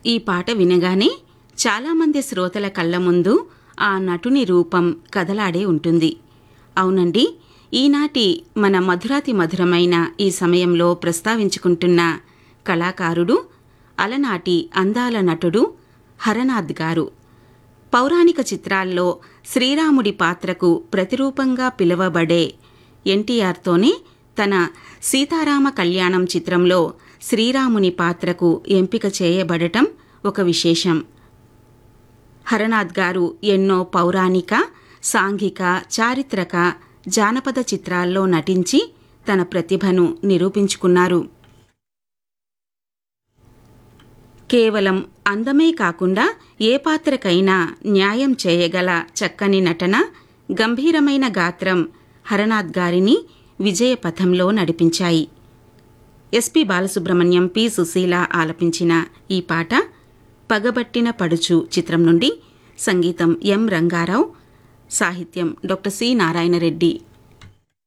ఈ పాట వినగానే చాలామంది శ్రోతల కళ్ళ ముందు ఆ నటుని రూపం కదలాడే ఉంటుంది. అవునండి, ఈనాటి మన మధురాతి మధురమైన ఈ సమయంలో ప్రస్తావించుకుంటున్న కళాకారుడు, అలనాటి అందాల నటుడు హరనాథ్ గారు. పౌరాణిక చిత్రాల్లో శ్రీరాముడి పాత్రకు ప్రతిరూపంగా పిలువబడే ఎన్టీఆర్తోనే తన సీతారామ కళ్యాణం చిత్రంలో శ్రీరాముని పాత్రకు ఎంపిక చేయబడటం ఒక విశేషం. హరనాథ్ గారు ఎన్నో పౌరాణిక, సాంఘిక, చారిత్రక, జానపద చిత్రాల్లో నటించి తన ప్రతిభను నిరూపించుకున్నారు. కేవలం అందమే కాకుండా ఏ పాత్రకైనా న్యాయం చేయగల చక్కని నటన, గంభీరమైన గాత్రం హరనాథ్ గారిని విజయపథంలో నడిపించాయి. ఎస్పి బాలసుబ్రహ్మణ్యం, పి సుశీల ఆలపించిన ఈ పాట పగబట్టిన పడుచు చిత్రం నుండి. సంగీతం ఎం రంగారావు, సాహిత్యం డాక్టర్ సి నారాయణ రెడ్డి.